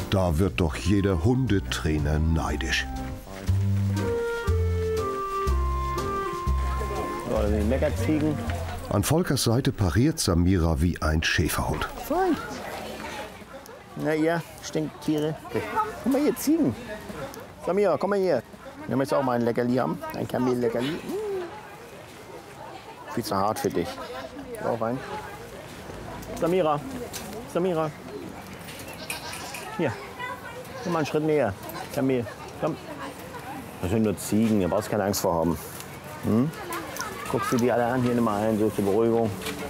Da wird doch jeder Hundetrainer neidisch. So, die Leckerziegen. An Volkers Seite pariert Samira wie ein Schäferhund. Fein. Na ihr Stinktiere. Komm mal hier, Ziegen. Samira, komm mal hier. Wir müssen auch mal ein Leckerli haben. Ein Kamel-Leckerli. Viel zu hart für dich. Auch rein. Samira. Samira. Hier. Komm mal einen Schritt näher. Kamel. Komm. Das sind nur Ziegen. Da brauchst keine Angst vor haben. Hm? Guckst du die alle an? Hier nimm mal ein, so zur Beruhigung.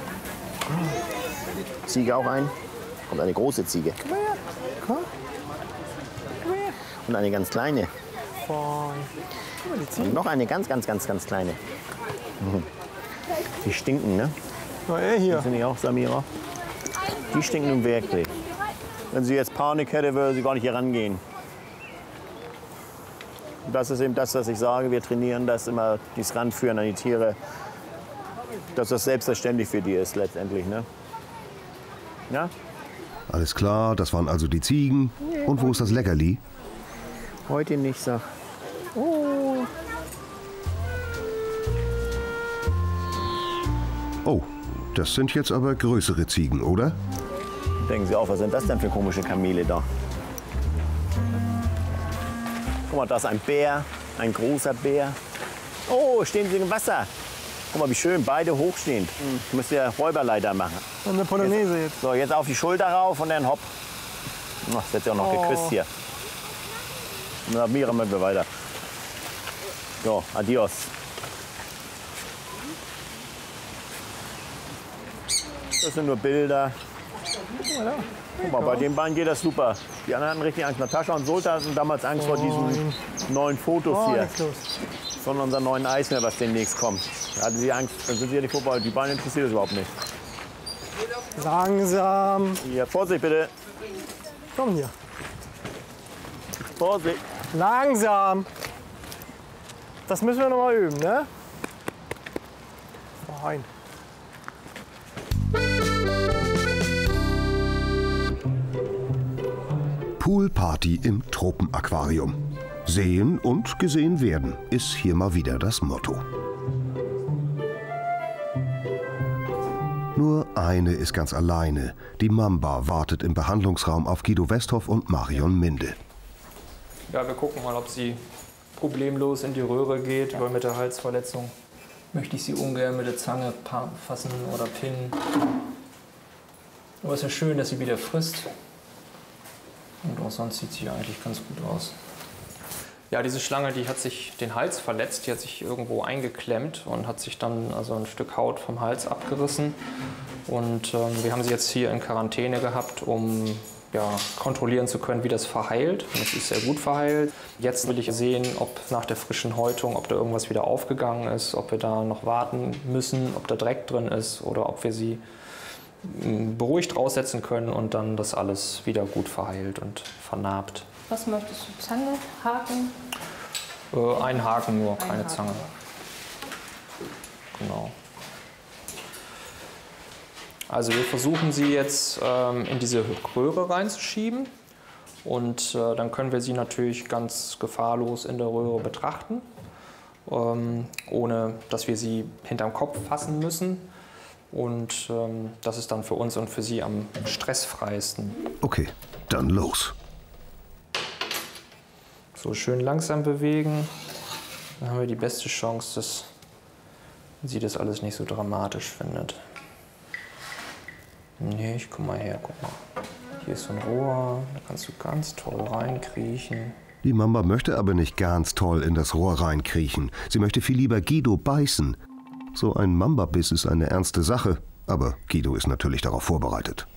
Ziege auch ein. Und eine große Ziege. Komm her. Komm. Komm her. Und eine ganz kleine. Und noch eine ganz kleine. Die stinken, ne? Na, hier. Das sind die auch, Samira? Die stinken nun wirklich. Wenn sie jetzt Panik hätte, würde sie gar nicht hier rangehen. Das ist eben das, was ich sage. Wir trainieren das immer, dieses Ranführen an die Tiere. Dass das selbstverständlich für die ist letztendlich, ne? Ja? Alles klar, das waren also die Ziegen. Und wo ist das Leckerli? Heute nicht, sag. Oh, das sind jetzt aber größere Ziegen, oder? Denken Sie auch, was sind das denn für komische Kamele da? Guck mal, da ist ein Bär, ein großer Bär. Oh, stehen sie im Wasser. Guck mal, wie schön, beide hochstehend. Ich müsste ja Räuberleiter machen. Und eine Polonaise jetzt. So, jetzt auf die Schulter rauf und dann hopp. Ach, das wird ja auch noch geküsst hier. Na, Mira, machen wir weiter. So, adios. Das sind nur Bilder. Guck mal, bei den beiden geht das super. Die anderen hatten richtig Angst. Natascha und Sultan hatten damals Angst vor diesen neuen Fotos hier. Von unserem neuen Eismeer, was demnächst kommt. Da hatten sie Angst, dann sind sie ja nicht vorbei. Die beiden interessiert das überhaupt nicht. Langsam. Hier, Vorsicht bitte. Komm hier. Vorsicht. Langsam. Das müssen wir noch mal üben, ne? Fein. Poolparty im Tropenaquarium. Sehen und gesehen werden ist hier mal wieder das Motto. Nur eine ist ganz alleine. Die Mamba wartet im Behandlungsraum auf Guido Westhoff und Marion Minde. Ja, wir gucken mal, ob sie problemlos in die Röhre geht, weil mit der Halsverletzung möchte ich sie ungern mit der Zange fassen oder pinnen. Aber es ist ja schön, dass sie wieder frisst. Und auch sonst sieht sie eigentlich ganz gut aus. Ja, diese Schlange, die hat sich den Hals verletzt, die hat sich irgendwo eingeklemmt und hat sich dann also ein Stück Haut vom Hals abgerissen. Und wir haben sie jetzt hier in Quarantäne gehabt, um kontrollieren zu können, wie das verheilt. Und es ist sehr gut verheilt. Jetzt will ich sehen, ob nach der frischen Häutung, ob da irgendwas wieder aufgegangen ist, ob wir da noch warten müssen, ob da Dreck drin ist oder ob wir sie beruhigt raussetzen können und dann das alles wieder gut verheilt und vernarbt. Was möchtest du? Zange, Haken? Ein Haken nur, keine Zange. Genau. Also wir versuchen sie jetzt in diese Röhre reinzuschieben und dann können wir sie natürlich ganz gefahrlos in der Röhre betrachten, ohne dass wir sie hinterm Kopf fassen müssen. Und das ist dann für uns und für sie am stressfreisten. Okay, dann los. So schön langsam bewegen. Dann haben wir die beste Chance, dass sie das alles nicht so dramatisch findet. Nee, guck mal her, guck mal. Hier ist so ein Rohr, da kannst du ganz toll reinkriechen. Die Mamba möchte aber nicht ganz toll in das Rohr reinkriechen. Sie möchte viel lieber Guido beißen. So ein Mamba-Biss ist eine ernste Sache, aber Guido ist natürlich darauf vorbereitet.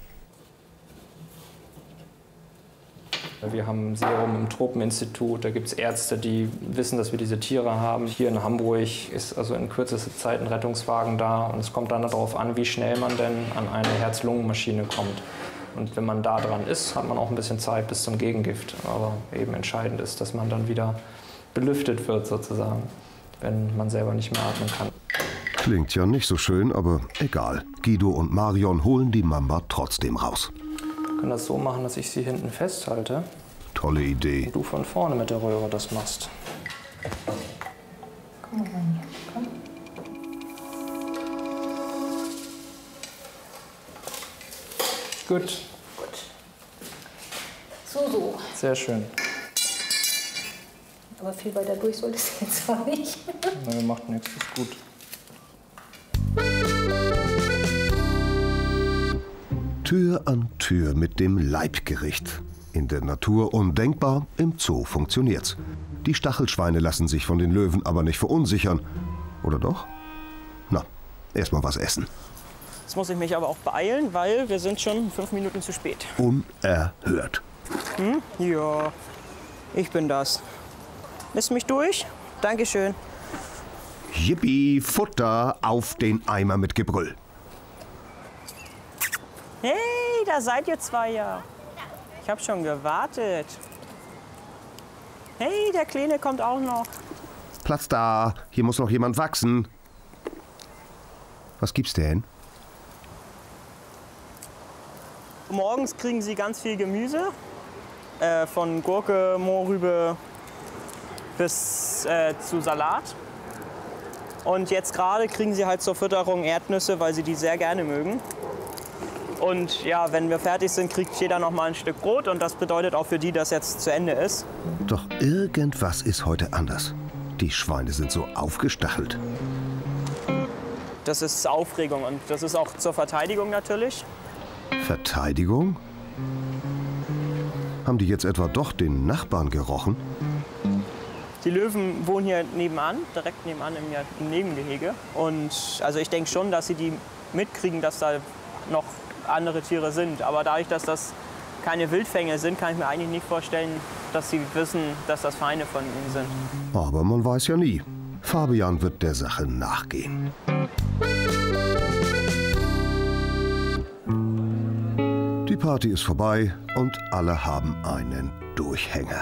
Wir haben Serum im Tropeninstitut, da gibt es Ärzte, die wissen, dass wir diese Tiere haben. Hier in Hamburg ist also in kürzester Zeit ein Rettungswagen da und es kommt dann darauf an, wie schnell man denn an eine Herz-Lungen-Maschine kommt. Und wenn man da dran ist, hat man auch ein bisschen Zeit bis zum Gegengift. Aber eben entscheidend ist, dass man dann wieder belüftet wird sozusagen, wenn man selber nicht mehr atmen kann. Klingt ja nicht so schön, aber egal. Guido und Marion holen die Mamba trotzdem raus. können das so machen, dass ich sie hinten festhalte Tolle Idee. und du von vorne mit der Röhre das machst. Komm rein, komm. Gut, So. sehr schön. Aber viel weiter durch soll es jetzt auch nicht. Na, macht nichts, ist gut. Tür an Tür mit dem Leibgericht. In der Natur undenkbar, im Zoo funktioniert's. Die Stachelschweine lassen sich von den Löwen aber nicht verunsichern. Oder doch? Na, erstmal was essen. Jetzt muss ich mich aber auch beeilen, weil wir sind schon 5 Minuten zu spät. Unerhört. Ja, ich bin das. Lässt mich durch? Dankeschön. Yippie, Futter auf den Eimer mit Gebrüll. Hey, da seid ihr zwei ja. Ich habe schon gewartet. Hey, der Kleine kommt auch noch. Platz da, hier muss noch jemand wachsen. Was gibt's denn? Morgens kriegen sie ganz viel Gemüse. Von Gurke, Mohrrübe bis zu Salat. Und jetzt gerade kriegen sie halt zur Fütterung Erdnüsse, weil sie die sehr gerne mögen. Und ja, wenn wir fertig sind, kriegt jeder noch mal ein Stück Brot. Und das bedeutet auch für die, dass jetzt zu Ende ist. Doch irgendwas ist heute anders. Die Schweine sind so aufgestachelt. Das ist Aufregung und das ist auch zur Verteidigung natürlich. Verteidigung? Haben die jetzt etwa doch den Nachbarn gerochen? Die Löwen wohnen hier nebenan, direkt nebenan im Nebengehege. Und also ich denke schon, dass sie die mitkriegen, dass da noch andere Tiere sind. Aber dadurch, dass das keine Wildfänge sind, kann ich mir eigentlich nicht vorstellen, dass sie wissen, dass das Feinde von ihnen sind. Aber man weiß ja nie. Fabian wird der Sache nachgehen. Die Party ist vorbei und alle haben einen Durchhänger.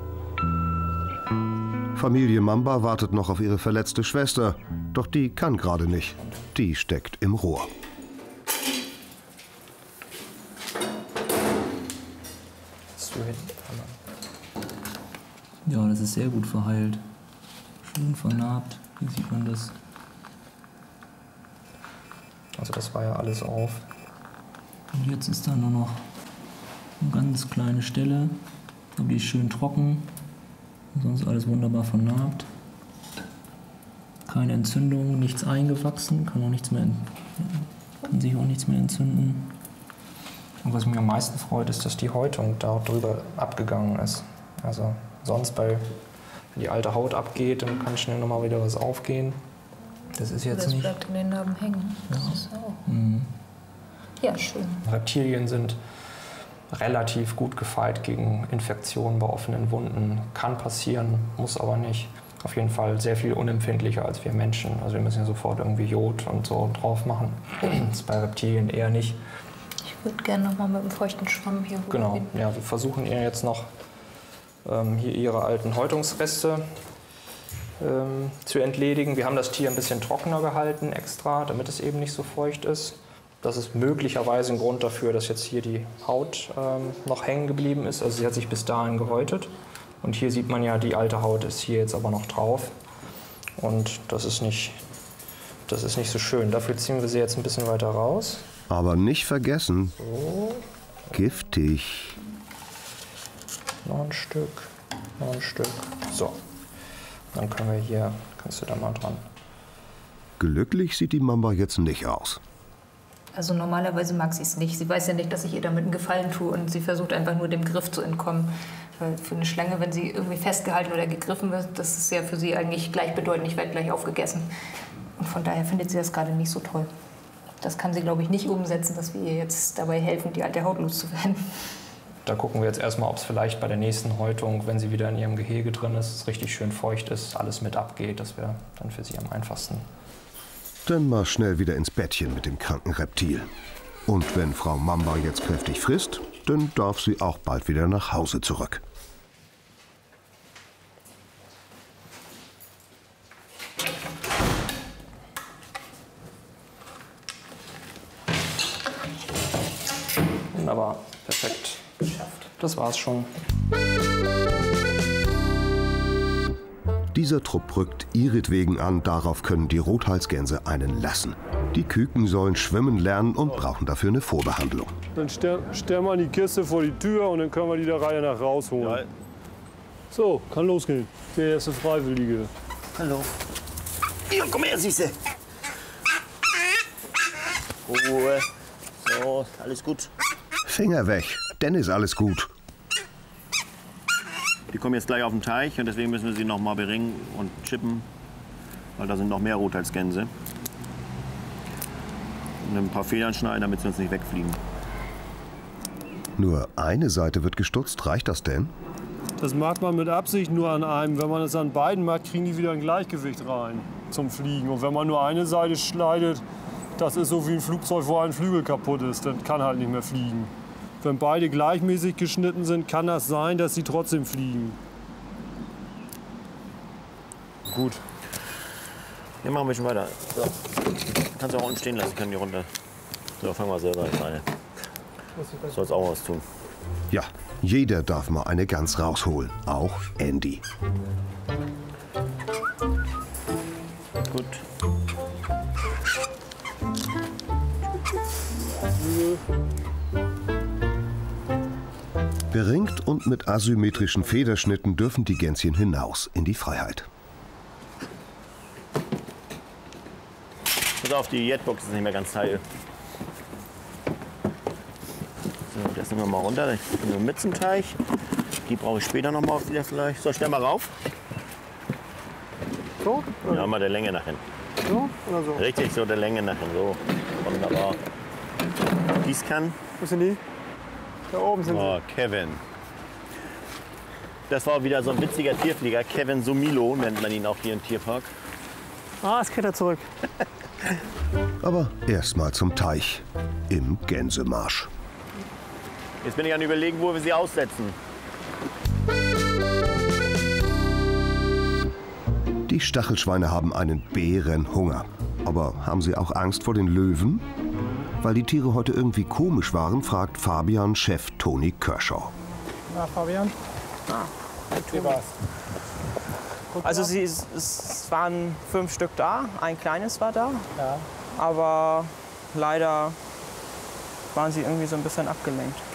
Familie Mamba wartet noch auf ihre verletzte Schwester, doch die kann gerade nicht. Die steckt im Rohr. Ja, das ist sehr gut verheilt. Schön vernarbt. Hier sieht man das. Also das war ja alles auf. Und jetzt ist da nur noch eine ganz kleine Stelle. Aber die ist schön trocken. Sonst alles wunderbar vernarbt. Keine Entzündung, nichts eingewachsen, kann sich auch nichts mehr entzünden. Und was mich am meisten freut, ist, dass die Häutung darüber abgegangen ist. Also sonst wenn die alte Haut abgeht, dann kann schnell nochmal wieder was aufgehen. Das ist jetzt das nicht. bleibt in den Narben hängen. Das ist auch. Ja, schön. Reptilien sind relativ gut gefeit gegen Infektionen bei offenen Wunden. Kann passieren, muss aber nicht. Auf jeden Fall sehr viel unempfindlicher als wir Menschen. Also wir müssen ja sofort irgendwie Jod und so drauf machen. Das ist bei Reptilien eher nicht. Ich würde gerne noch mal mit einem feuchten Schwamm hier Genau, rübergehen. ja, wir versuchen ihr jetzt noch hier ihre alten Häutungsreste zu entledigen. Wir haben das Tier ein bisschen trockener gehalten extra, damit es eben nicht so feucht ist. Das ist möglicherweise ein Grund dafür, dass jetzt hier die Haut noch hängen geblieben ist. Also sie hat sich bis dahin gehäutet. Und hier sieht man ja, die alte Haut ist hier jetzt aber noch drauf. Und das ist nicht so schön. Dafür ziehen wir sie jetzt ein bisschen weiter raus. Aber nicht vergessen, So, giftig. noch ein Stück, noch ein Stück. So, dann kannst du da mal dran. Glücklich sieht die Mamba jetzt nicht aus. Also normalerweise mag sie es nicht. Sie weiß ja nicht, dass ich ihr damit einen Gefallen tue und sie versucht einfach nur dem Griff zu entkommen. Weil für eine Schlange, wenn sie irgendwie festgehalten oder gegriffen wird, das ist ja für sie eigentlich gleichbedeutend, ich werde gleich aufgegessen. Und von daher findet sie das gerade nicht so toll. Das kann sie, glaube ich, nicht umsetzen, dass wir ihr jetzt dabei helfen, die alte Haut loszuwerden. Da gucken wir jetzt erstmal, ob es vielleicht bei der nächsten Häutung, wenn sie wieder in ihrem Gehege drin ist, es richtig schön feucht ist, alles mit abgeht. Das wäre dann für sie am einfachsten. Dann mal schnell wieder ins Bettchen mit dem kranken Reptil. Und wenn Frau Mamba jetzt kräftig frisst, dann darf sie auch bald wieder nach Hause zurück. Wunderbar, perfekt. Perfekt. Geschafft. Das war's schon. Dieser Trupp rückt ihretwegen an, darauf können die Rothalsgänse einen lassen. Die Küken sollen schwimmen lernen und brauchen dafür eine Vorbehandlung. Dann stellen wir die Kiste vor die Tür und dann können wir die der Reihe nach rausholen. Ja. So, kann losgehen. Der erste Freiwillige. Hallo. Ja, komm her, Süße. Ruhe. So, alles gut. Finger weg, denn ist alles gut. Die kommen jetzt gleich auf den Teich und deswegen müssen wir sie noch mal beringen und chippen, weil da sind noch mehr Rothalsgänse. Und ein paar Federn schneiden, damit sie uns nicht wegfliegen. Nur eine Seite wird gestutzt, reicht das denn? Das macht man mit Absicht nur an einem. Wenn man es an beiden macht, kriegen die wieder ein Gleichgewicht rein zum Fliegen. Und wenn man nur eine Seite schneidet, das ist so wie ein Flugzeug, wo ein Flügel kaputt ist. Das kann halt nicht mehr fliegen. Wenn beide gleichmäßig geschnitten sind, kann das sein, dass sie trotzdem fliegen. Gut. Wir machen ein bisschen weiter. So. Kannst du auch unten stehen lassen, können die runter. So, fangen wir selber jetzt eine. Sollst auch was tun. Ja, jeder darf mal eine Gans rausholen, auch Andy. Gut. Beringt und mit asymmetrischen Federschnitten dürfen die Gänschen hinaus in die Freiheit. Pass auf, die Jetbox ist nicht mehr ganz heil. So, das nehmen wir mal runter. Ich bin nur mit zum Teich. Die brauche ich später noch mal wieder vielleicht. So, stell mal rauf. So? Ja, mal der Länge nach hinten. So oder so? Richtig, so der Länge nach hinten. So, wunderbar. Gießkannen. Wo sind die? Da oben sind Oh, Kevin. Das war wieder so ein witziger Tierflieger. Kevin Somilo nennt man ihn auch hier im Tierpark. sie. Ah, es geht er zurück. Aber erstmal zum Teich im Gänsemarsch. Jetzt bin ich an Überlegen, wo wir sie aussetzen. Die Stachelschweine haben einen Bärenhunger. Aber haben sie auch Angst vor den Löwen? Weil die Tiere heute irgendwie komisch waren, fragt Fabian Chef Toni Kershaw. Na, Fabian? Wie war's? Also es waren 5 Stück da, ein kleines war da. Ja. Aber leider waren sie irgendwie so ein bisschen abgelenkt.